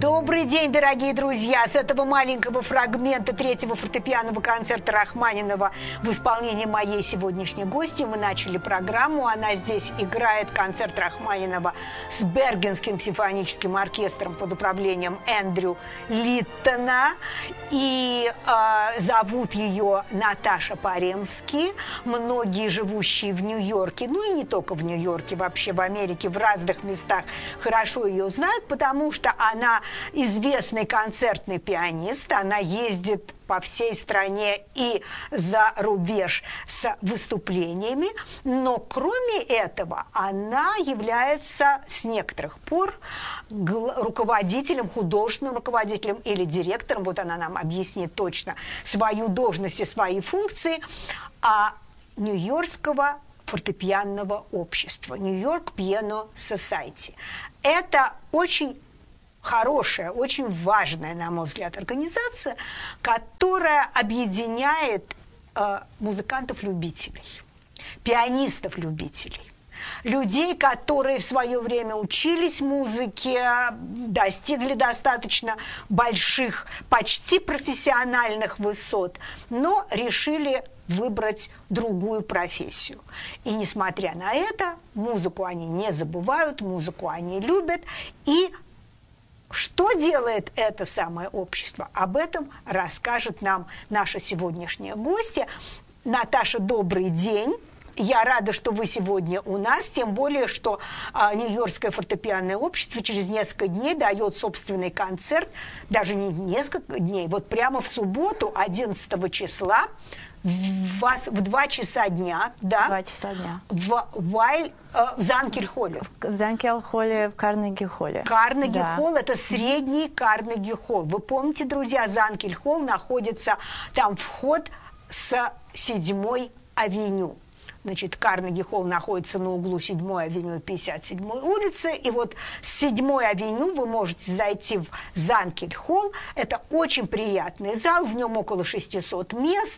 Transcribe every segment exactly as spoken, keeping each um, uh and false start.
Добрый день, дорогие друзья! С этого маленького фрагмента третьего фортепианного концерта Рахманинова в исполнении моей сегодняшней гости мы начали программу. Она здесь играет концерт Рахманинова с Бергенским симфоническим оркестром под управлением Эндрю Литтона. И э, зовут ее Наташа Паремски. Многие, живущие в Нью-Йорке, ну и не только в Нью-Йорке, вообще в Америке, в разных местах хорошо ее знают, потому что она известный концертный пианист, она ездит по всей стране и за рубеж с выступлениями, но кроме этого она является с некоторых пор руководителем, художественным руководителем или директором, вот она нам объяснит точно свою должность и свои функции, а Нью-Йоркского фортепианного общества, Нью-Йорк Piano Society. Это очень хорошая, очень важная, на мой взгляд, организация, которая объединяет э, музыкантов-любителей, пианистов-любителей, людей, которые в свое время учились музыке, достигли достаточно больших, почти профессиональных высот, но решили выбрать другую профессию. И несмотря на это, музыку они не забывают, музыку они любят. И что делает это самое общество? Об этом расскажет нам наша сегодняшняя гостья. Наташа, добрый день. Я рада, что вы сегодня у нас, тем более, что а, Нью-Йоркское фортепианное общество через несколько дней дает собственный концерт, даже не несколько дней, вот прямо в субботу, одиннадцатого числа, в, вас, в два часа дня, да? Два часа дня. В, Вайль, э, в Занкель-холле. В Занкель-холле, в Карнеги-холле. Карнеги-холл, да. Это средний Карнеги-холл. Вы помните, друзья, Занкель-холл находится, там вход с седьмой авеню. Значит, Карнеги-холл находится на углу седьмой авеню и пятьдесят седьмой улицы. И вот с седьмой авеню вы можете зайти в Занкель-холл. Это очень приятный зал, в нем около шестисот мест.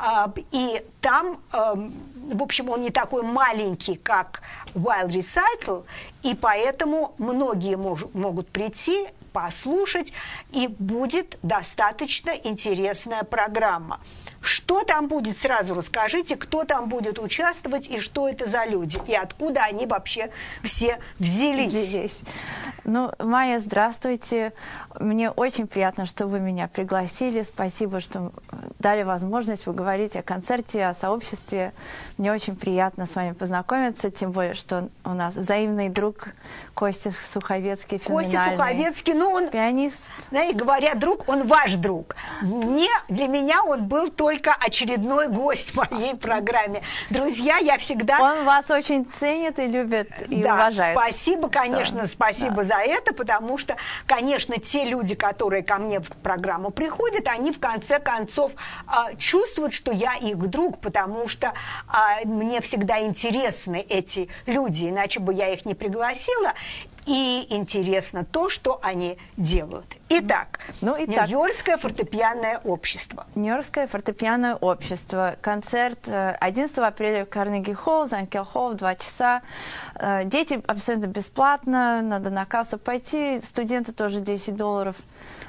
И там, в общем, он не такой маленький, как Wild Recital, и поэтому многие мож- могут прийти, послушать, и будет достаточно интересная программа. Что там будет, сразу расскажите, кто там будет участвовать и что это за люди, и откуда они вообще все взялись. Здесь. Ну, Майя, здравствуйте. Мне очень приятно, что вы меня пригласили. Спасибо, что дали возможность поговорить о концерте, о сообществе. Мне очень приятно с вами познакомиться, тем более, что у нас взаимный друг Костя Суховецкий, феноменальный. Костя Суховецкий, ну он, пианист. Знаете, говоря друг, он ваш друг. Мне, для меня он был только очередной гость в моей программе. Друзья, я всегда... Он вас очень ценит и любит, и да, уважает. Спасибо, конечно, да. спасибо да. за это, потому что, конечно, те люди, которые ко мне в программу приходят, они в конце концов э, чувствуют, что я их друг, потому что э, мне всегда интересны эти люди, иначе бы я их не пригласила. И интересно то, что они делают. Итак, ну, итак Нью-Йоркское фортепианное общество. Нью-Йоркское фортепианное общество. Концерт одиннадцатого апреля в Карнеги-холл, Занкель-холл, в два часа. Дети абсолютно бесплатно, надо на кассу пойти. Студенты тоже десять долларов.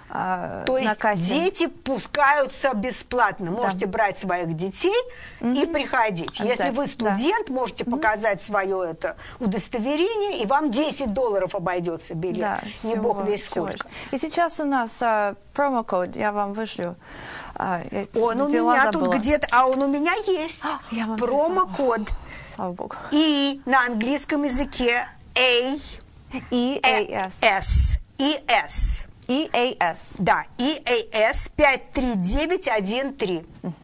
То есть дети пускаются бесплатно. Можете да. брать своих детей mm-hmm. и приходить. Если вы студент, да. можете показать mm-hmm. свое это удостоверение, и вам десять долларов обойдется билет. Да, не всего, бог весь сколько. И сейчас у нас а, промокод, я вам вышлю. А, он у меня забыла. Тут где-то, а он у меня есть. А, промокод. Слава Богу. И на английском языке A, E A S. E S. E A S. Да, E A S пять три девять один три.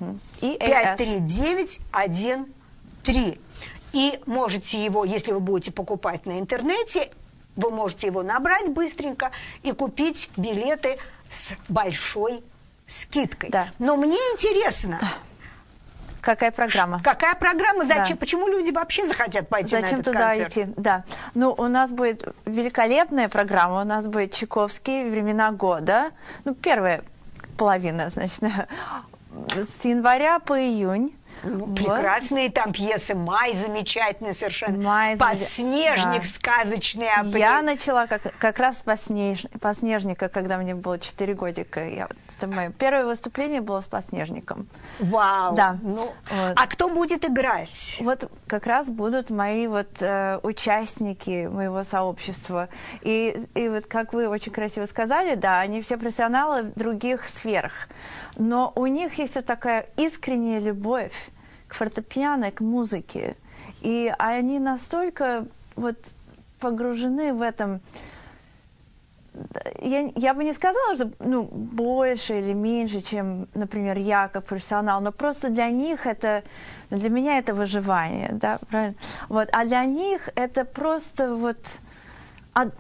пять три девять один три. И можете его, если вы будете покупать на интернете, вы можете его набрать быстренько и купить билеты с большой скидкой. Да. Но мне интересно... Да. Какая программа? Какая программа? Зачем? Да. Почему люди вообще захотят пойти Зачем на этот туда концерт? идти? Да. Ну, у нас будет великолепная программа. У нас будет Чайковский, времена года. Ну, первая половина, значит, с января по июнь. Ну, вот. Прекрасные там пьесы. «Май» замечательный совершенно. Май, «Подснежник», да. «Сказочный апрель». Я начала как, как раз с «Подснеж... «Подснежника», когда мне было четыре годика. Я, это мое первое выступление было с «Подснежником». Вау! Да. Ну, вот. А кто будет играть? Вот как раз будут мои вот э, участники моего сообщества. И, и вот как вы очень красиво сказали, да, они все профессионалы в других сферах. Но у них есть вот такая искренняя любовь к фортепиано, к музыке. И они настолько вот погружены в этом. Я, я бы не сказала, что ну, больше или меньше, чем, например, я как профессионал, но просто для них это, для меня это выживание, да, правильно? Вот, а для них это просто вот, от,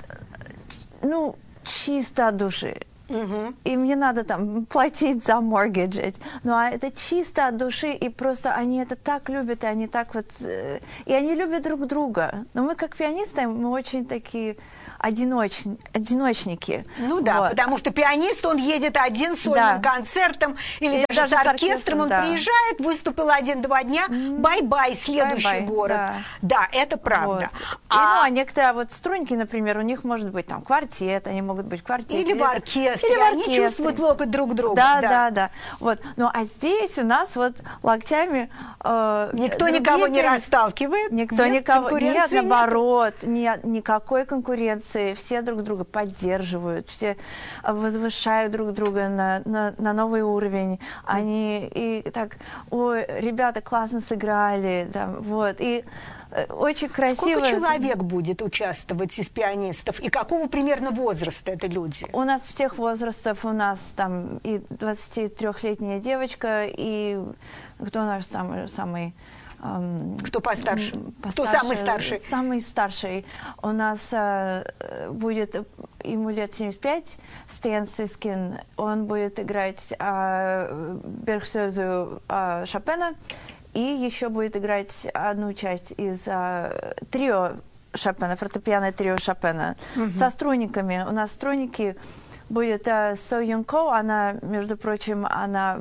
ну, чисто от души. Uh-huh. И мне надо там платить за mortgage. Но это чисто от души, и просто они это так любят, и они так вот... И они любят друг друга. Но мы, как пианисты, мы очень такие... Одиноч... одиночники. Ну да, вот. Потому что пианист, он едет один сольным да. концертом, или, или даже, даже с оркестром, оркестром он да. приезжает, выступил один-два дня, бай-бай, следующий бай-бай, город. Да. да, это правда. Вот. А... И, ну, а некоторые вот струнники, например, у них может быть там квартет, они могут быть в квартете. Или, или в оркестре, или в оркестре. Они чувствуют локоть друг друга. Да, да, да. да. Вот. Ну, а здесь у нас вот локтями... Э, никто никого не расталкивает? Никто нет, никого... Нет, наоборот, нет, никакой конкуренции. Все друг друга поддерживают, все возвышают друг друга на, на, на новый уровень. Они и так, ой, ребята классно сыграли, там, вот, и очень красиво. Сколько человек будет участвовать из пианистов, и какого примерно возраста это люди? У нас всех возрастов, у нас там и двадцатитрёхлетняя девочка, и кто наш самый, самый Кто постарше? постарше? Кто самый старший? Самый старший. У нас э, будет, ему лет семьдесят пять, Стэн Сискин. Он будет играть э, Бергсёзу э, Шопена, и еще будет играть одну часть из э, трио Шопена, фортепиано трио Шопена, угу. со струнниками. У нас струнники будет э, Со Юн Ко, она, между прочим, она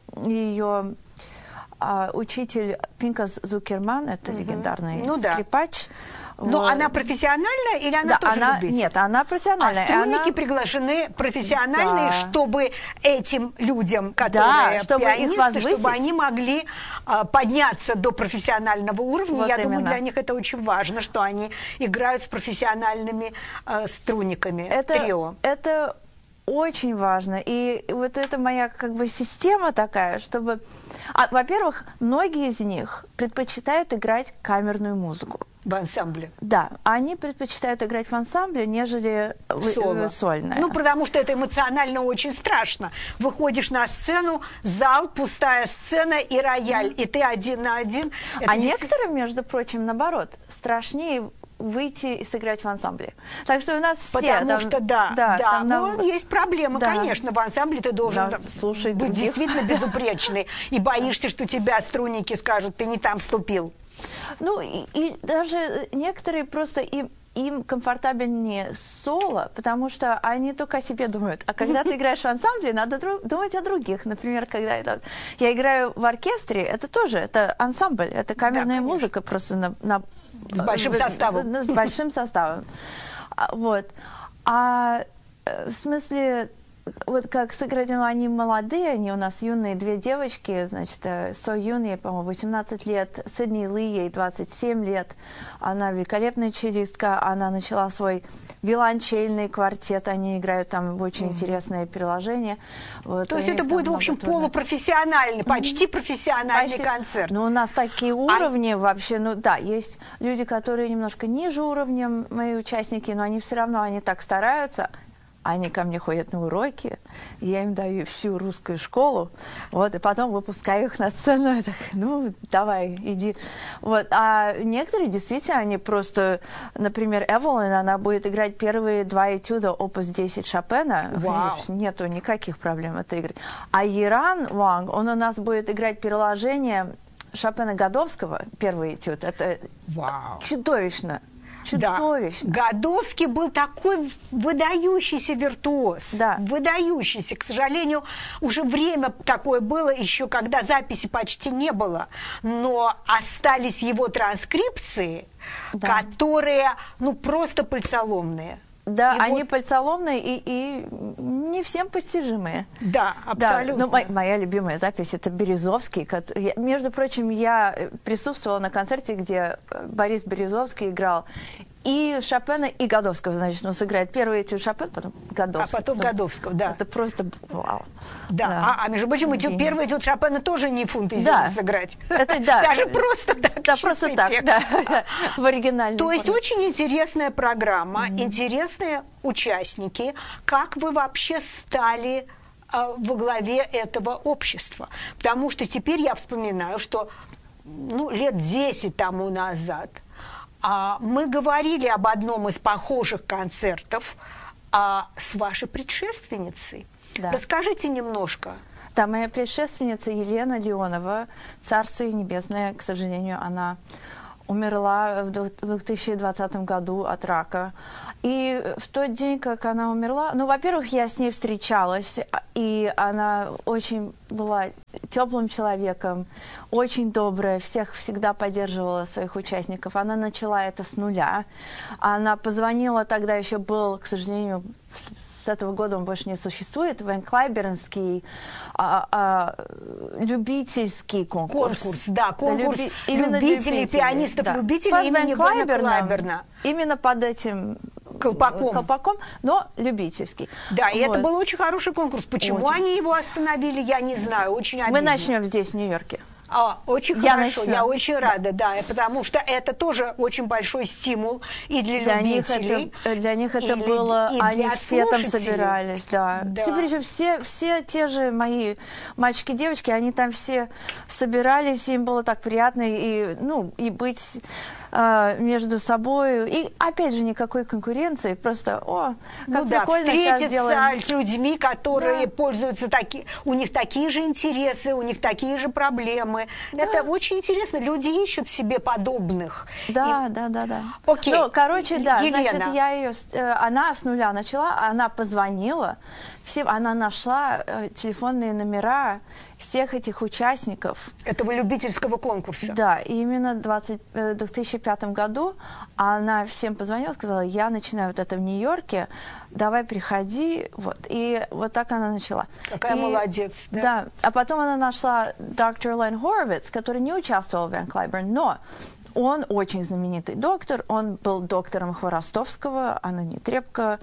ее... Uh, учитель Пинкас Зукерман, это uh-huh. легендарный ну, скрипач. Да. Но вот. Она профессиональная или она да, тоже она, любитель? Нет, она профессиональная. А струнники она... приглашены профессиональные, да. чтобы этим людям, да, которые чтобы пианисты, чтобы они могли uh, подняться до профессионального уровня. Вот Я именно. думаю, для них это очень важно, что они играют с профессиональными uh, струнниками. Это, трио. Это очень важно. И вот это моя как бы система такая, чтобы... А, во-первых, многие из них предпочитают играть камерную музыку. В ансамбле? Да, они предпочитают играть в ансамбле, нежели Соло. сольное. Ну, потому что это эмоционально очень страшно. Выходишь на сцену, зал, пустая сцена и рояль, mm. и ты один на один. Это а некоторым, между прочим, наоборот, страшнее выйти и сыграть в ансамбле. Так что у нас все... Потому там, что, да, да, да там, но нам... есть проблемы, да. конечно, в ансамбле ты должен да, слушай, быть других. действительно безупречный, и боишься, что тебя струнники скажут, ты не там вступил. Ну, и, и даже некоторые просто... им им комфортабельнее соло, потому что они только о себе думают. А когда ты играешь в ансамбле, надо дру- думать о других. Например, когда это... я играю в оркестре, это тоже, это ансамбль, это камерная да, музыка просто на, на... с большим составом. С, с большим составом. Вот. А в смысле... Вот как сыграть, они молодые, они у нас юные, две девочки, значит, Со Юн, ей, по-моему, восемнадцать лет, Сидни Ли, ей двадцать семь лет, она великолепная челистка, она начала свой виолончельный квартет, они играют там очень mm-hmm. интересное приложение. Вот, то есть это будет, в общем, полупрофессиональный, mm-hmm. почти профессиональный почти. концерт. Ну, у нас такие уровни а... вообще, ну да, есть люди, которые немножко ниже уровнем, мои участники, но они все равно, они так стараются. Они ко мне ходят на уроки, я им даю всю русскую школу, вот, и потом выпускаю их на сцену, и так, ну, давай, иди. Вот, а некоторые действительно, они просто, например, Эвелин, она будет играть первые два этюда опус десять Шопена, wow. нету никаких проблем это играть. А Еран Ванг, он у нас будет играть переложение Шопена Годовского, первый этюд, это wow. чудовищно. Чудовищно. Да. Годовский был такой выдающийся виртуоз. Да. Выдающийся. К сожалению, уже время такое было еще, когда записи почти не было. Но остались его транскрипции, да. которые, ну, просто пальцоломные. Да, и они вот... пальцоломные и, и не всем постижимые. Да, абсолютно. Да, ну, моя, моя любимая запись – это Березовский. Который, я, между прочим, я присутствовала на концерте, где Борис Березовский играл и Шопена, и Годовского, значит, он сыграет первый этюд Шопен, потом Годовский. А потом потом... Годовского, да. Это просто вау. Да, да. А, а между прочим, этюд, первый этюд Шопена тоже не фунт из да. сыграть. Это, да. Даже просто так. Да, просто так, да. В оригинальном. То есть очень интересная программа, mm-hmm. интересные участники. Как вы вообще стали э, во главе этого общества? Потому что теперь я вспоминаю, что ну, лет десять тому назад а, мы говорили об одном из похожих концертов а, с вашей предшественницей. Да. Расскажите немножко. Да, моя предшественница Елена Леонова, Царство ей небесное, к сожалению, она умерла в две тысячи двадцатом году от рака. И в тот день, как она умерла, ну, во-первых, я с ней встречалась, и она очень была теплым человеком, очень добрая, всех всегда поддерживала своих участников. Она начала это с нуля. Она позвонила, тогда еще был, к сожалению, с этого года он больше не существует, Вен Клайбернский а, а, любительский конкурс. Конкурс, да, конкурс да, люби, любителей, пианистов-любителей да. имени Вена Клайберна. Именно под этим колпаком. колпаком, но любительский. Да, и вот. Это был очень хороший конкурс. Почему очень. Они его остановили, я не знаю, очень обидно. Мы начнем здесь, в Нью-Йорке. А, очень я хорошо, начну. Я очень рада, да, потому что это тоже очень большой стимул и для, для любителей. Них это, для них это и, было, и они все слушателей. Там собирались, да. да. Все, причем все, все те же мои мальчики-девочки, они там все собирались, им было так приятно и, ну, и быть... между собой. И, опять же, никакой конкуренции. Просто, о, как ну, да, прикольно встретиться делаем. с людьми, которые да. пользуются такие... У них такие же интересы, у них такие же проблемы. Да. Это очень интересно. Люди ищут себе подобных. Да, И... да, да, да. Окей. Ну, короче, да, Елена. значит, я ее... Она с нуля начала, она позвонила всем, она нашла телефонные номера всех этих участников. Этого любительского конкурса. Да, и именно в две тысячи пятом году она всем позвонила, сказала, я начинаю вот это в Нью-Йорке, давай приходи, вот. И вот так она начала. Какая и, молодец, да? Да, а потом она нашла доктора Лен Хоровиц, который не участвовал в Вен Клайберн, но он очень знаменитый доктор, он был доктором Хворостовского, Анна Нетребко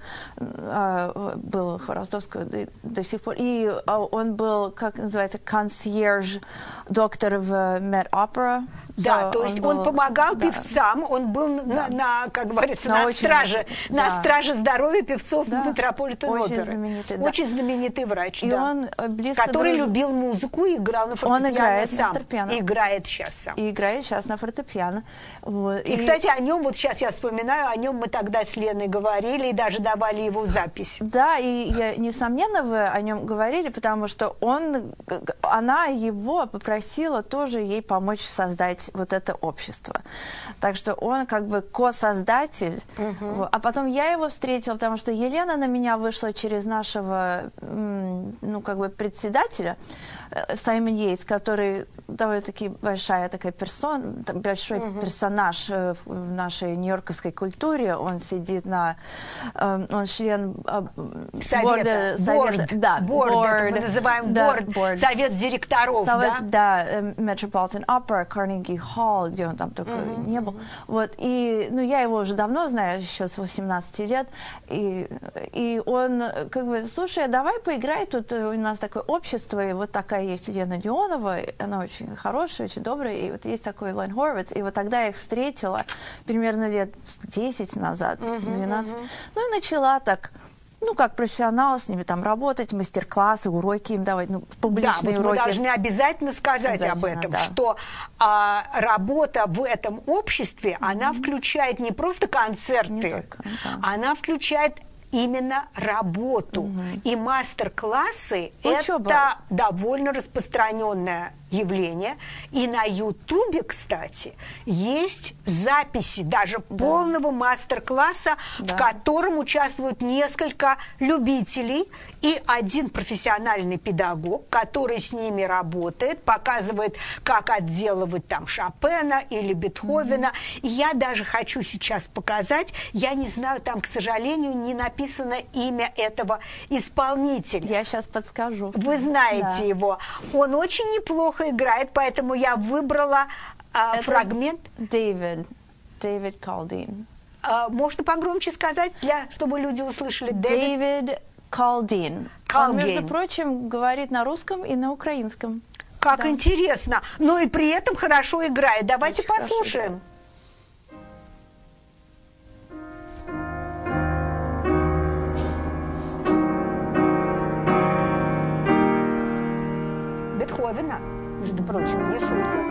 э, был Хворостовского до, до сих пор, и э, он был, как называется, консьерж доктор в Мед-Опера. Да, so то есть он, был, он помогал да. певцам, он был да. на, на, как говорится, на, на очень, страже, да. на страже здоровья певцов да. Метрополитен-оперы. Очень знаменитый, да. Очень знаменитый врач, и да. он близко который друж... любил музыку и играл на фортепиано он играет сам. на фортепиано. И играет сейчас сам. И играет сейчас на фортепиано. Вот. И, и, кстати, о нем, вот сейчас я вспоминаю, о нем мы тогда с Леной говорили и даже давали его запись. Да, и я, несомненно, вы о нем говорили, потому что он, она его попросила тоже ей помочь создать вот это общество. Так что он как бы ко-создатель. Uh-huh. А потом я его встретила, потому что Елена на меня вышла через нашего, ну, как бы председателя, Саймон Йейтс, который довольно-таки большая такая персона, большой uh-huh. персонаж в нашей нью-йорковской культуре. Он сидит на... Он член Совета. Борда, совета. Board. Да, board. board. Это мы называем да, board. board. Совет директоров, Совет, да? Да, Metropolitan Opera, Carnegie Hall, где он там только uh-huh. не был. Вот, и, ну, я его уже давно знаю, еще с восемнадцати лет, и, и он, как бы, слушай, давай поиграй, тут у нас такое общество, и вот такая есть Елена Леонова, она очень хорошая, очень добрая, и вот есть такой Лен Хоровиц, и вот тогда я их встретила примерно лет десять назад, двенадцать, uh-huh, uh-huh. ну, и начала так, ну, как профессионал с ними там работать, мастер-классы, уроки им давать, ну, публичные да, вот уроки. Мы должны обязательно сказать обязательно, об этом, да. что а, работа в этом обществе, mm-hmm. она включает не просто концерты, не только, да. она включает именно работу. Угу. И мастер-классы – это довольно распространенная явление. И на Ютубе, кстати, есть записи даже да. полного мастер-класса, да. в котором участвуют несколько любителей и один профессиональный педагог, который с ними работает, показывает, как отделывать там Шопена или Бетховена. Mm-hmm. И я даже хочу сейчас показать, я не знаю, там, к сожалению, не написано имя этого исполнителя. Я сейчас подскажу. Вы знаете да. его. Он очень неплохо играет, поэтому я выбрала а, фрагмент. Дэвид. Дэвид Калдин. А, можно погромче сказать, для, чтобы люди услышали? Дэвид Калдин. Он, между прочим, говорит на русском и на украинском. Как да. интересно. Но и при этом хорошо играет. Давайте очень послушаем. Бетховена, между прочим, не шутка.